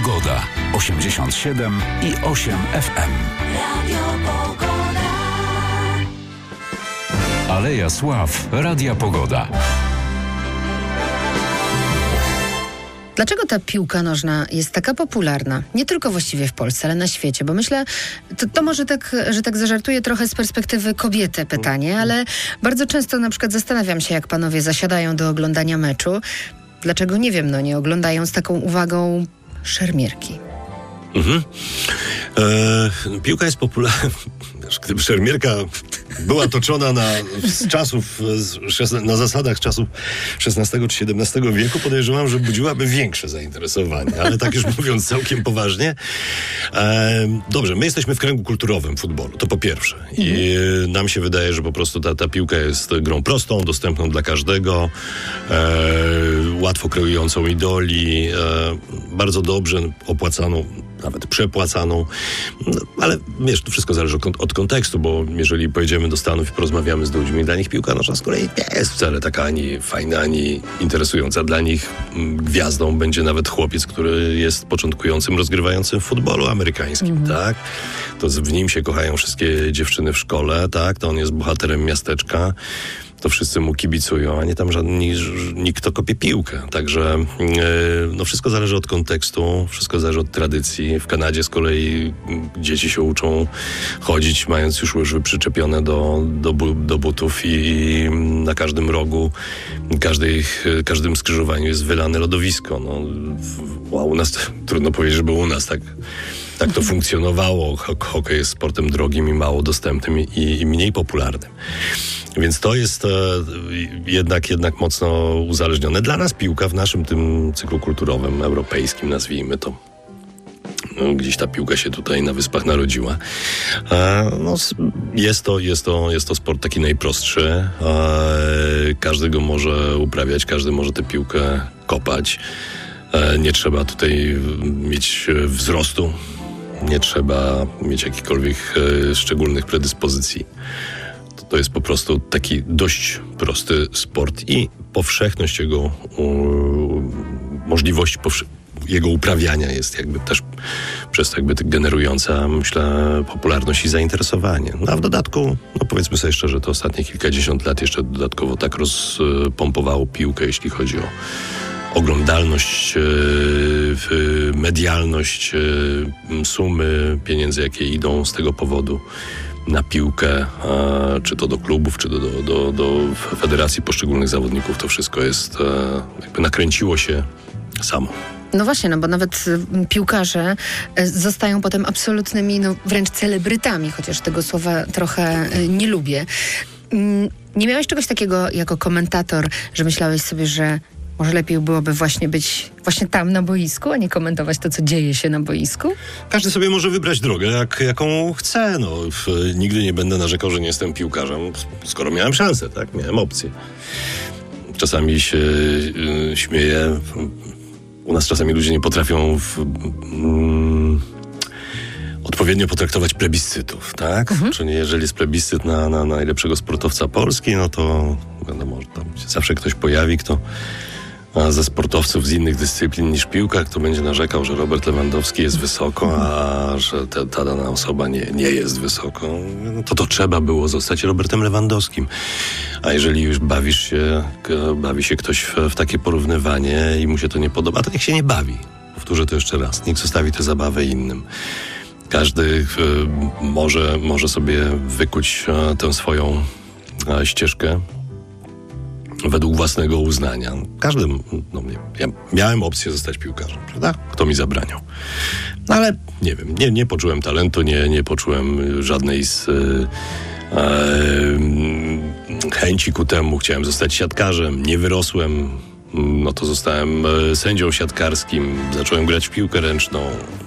Pogoda. 87,8 FM. Radio Pogoda. Aleja Sław. Radia Pogoda. Dlaczego ta piłka nożna jest taka popularna? Nie tylko właściwie w Polsce, ale na świecie. Bo myślę, to może tak, że tak zażartuję trochę z perspektywy kobiety pytanie, ale bardzo często na przykład zastanawiam się, jak panowie zasiadają do oglądania meczu. Dlaczego, nie wiem, nie oglądają z taką uwagą szermierki? Piłka jest popularna. Gdyby szermierka była toczona na zasadach czasów XVI czy XVII wieku, podejrzewam, że budziłaby większe zainteresowanie. Ale tak już mówiąc całkiem poważnie. Dobrze, my jesteśmy w kręgu kulturowym futbolu, to po pierwsze. I nam się wydaje, że po prostu ta piłka jest grą prostą, dostępną dla każdego, łatwo kreującą idoli, bardzo dobrze opłacaną, nawet przepłacaną, ale wiesz, to wszystko zależy od kontekstu, bo jeżeli pojedziemy do Stanów i porozmawiamy z ludźmi, dla nich piłka nożna z kolei nie jest wcale taka ani fajna, ani interesująca. Dla nich gwiazdą będzie nawet chłopiec, który jest początkującym rozgrywającym w futbolu amerykańskim, tak? To w nim się kochają wszystkie dziewczyny w szkole, tak? To on jest bohaterem miasteczka. To wszyscy mu kibicują, a nie tam nikt, kto kopie piłkę. Także wszystko zależy od kontekstu, wszystko zależy od tradycji. W Kanadzie z kolei dzieci się uczą chodzić, mając już łyżwy przyczepione do butów i na każdym rogu, każdym skrzyżowaniu jest wylane lodowisko. U nas trudno powiedzieć, żeby u nas tak to funkcjonowało. Hokej jest sportem drogim i mało dostępnym i mniej popularnym. Więc to jest jednak mocno uzależnione. Dla nas piłka w naszym tym cyklu kulturowym, europejskim, nazwijmy to, gdzieś ta piłka się tutaj na Wyspach narodziła. Jest to sport taki najprostszy. Każdy go może uprawiać, każdy może tę piłkę kopać. Nie trzeba tutaj mieć wzrostu, nie trzeba mieć jakichkolwiek szczególnych predyspozycji. To jest po prostu taki dość prosty sport i powszechność jego możliwości jego uprawiania jest jakby też przez to generująca, myślę, popularność i zainteresowanie. A w dodatku, powiedzmy sobie szczerze, to ostatnie kilkadziesiąt lat jeszcze dodatkowo tak rozpompowało piłkę, jeśli chodzi o oglądalność, medialność, sumy pieniędzy, jakie idą z tego powodu na piłkę, czy to do klubów, czy do federacji poszczególnych zawodników. To wszystko jest, jakby nakręciło się samo. No właśnie, bo nawet piłkarze zostają potem absolutnymi, wręcz celebrytami, chociaż tego słowa trochę nie lubię. Nie miałeś czegoś takiego jako komentator, że myślałeś sobie, że może lepiej byłoby być tam na boisku, a nie komentować to, co dzieje się na boisku? Każdy sobie może wybrać drogę, jaką chce. Nigdy nie będę narzekał, że nie jestem piłkarzem, skoro miałem szansę, tak? Miałem opcję. Czasami się śmieję. U nas czasami ludzie nie potrafią odpowiednio potraktować plebiscytów, tak? Czyli jeżeli jest plebiscyt na najlepszego sportowca Polski, to wiadomo, że tam się zawsze ktoś pojawi, kto ze sportowców z innych dyscyplin niż piłka, kto będzie narzekał, że Robert Lewandowski jest wysoko, a że ta dana osoba nie jest wysoko, to trzeba było zostać Robertem Lewandowskim. A jeżeli już bawi się ktoś w takie porównywanie i mu się to nie podoba, to niech się nie bawi. Powtórzę to jeszcze raz. Niech zostawi tę zabawę innym. Każdy może sobie wykuć tę swoją ścieżkę według własnego uznania. Ja miałem opcję zostać piłkarzem, prawda? Kto mi zabraniał? Ale nie wiem, nie poczułem talentu, nie poczułem żadnej chęci ku temu. Chciałem zostać siatkarzem, nie wyrosłem. To zostałem sędzią siatkarskim, zacząłem grać w piłkę ręczną.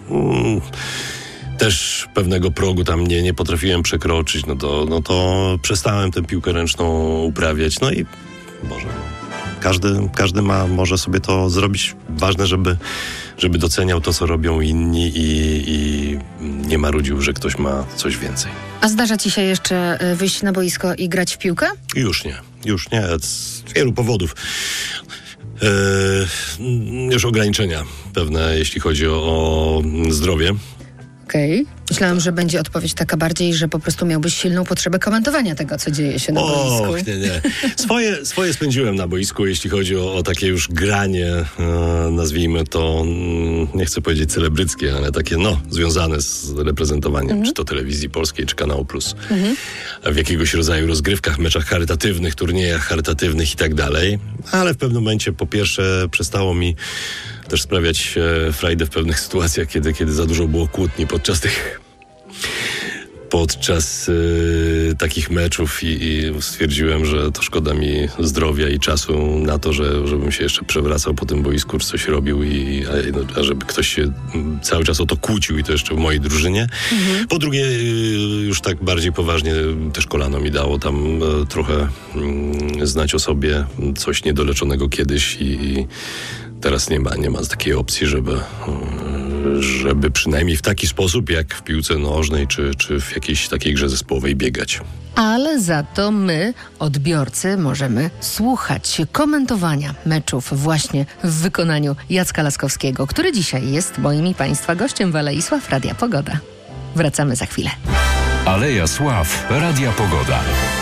Też pewnego progu tam nie potrafiłem przekroczyć, to przestałem tę piłkę ręczną uprawiać. I Boże, każdy może sobie to zrobić. Ważne, żeby doceniał to, co robią inni i nie marudził, że ktoś ma coś więcej. A zdarza ci się jeszcze wyjść na boisko i grać w piłkę? Już nie. Z wielu powodów. Już ograniczenia pewne, jeśli chodzi o zdrowie. Okej. Myślałam, że będzie odpowiedź taka bardziej, że po prostu miałbyś silną potrzebę komentowania tego, co dzieje się na boisku. Nie. Swoje spędziłem na boisku, jeśli chodzi o takie już granie, nazwijmy to, nie chcę powiedzieć celebryckie, ale takie, związane z reprezentowaniem, czy to telewizji polskiej, czy Kanału Plus. W jakiegoś rodzaju rozgrywkach, meczach charytatywnych, turniejach charytatywnych i tak dalej. Ale w pewnym momencie, po pierwsze, przestało mi też sprawiać frajdę w pewnych sytuacjach, kiedy za dużo było kłótni podczas takich meczów i stwierdziłem, że to szkoda mi zdrowia i czasu na to, żebym się jeszcze przewracał po tym boisku, czy coś robił, a żeby ktoś się cały czas o to kłócił i to jeszcze w mojej drużynie. Po drugie, już tak bardziej poważnie też kolano mi dało tam trochę znać o sobie, coś niedoleczonego kiedyś i teraz nie ma takiej opcji, żeby przynajmniej w taki sposób, jak w piłce nożnej, czy w jakiejś takiej grze zespołowej biegać. Ale za to my, odbiorcy, możemy słuchać komentowania meczów właśnie w wykonaniu Jacka Laskowskiego, który dzisiaj jest moim i Państwa gościem w Alei Sław Radia Pogoda. Wracamy za chwilę. Aleja Sław Radia Pogoda.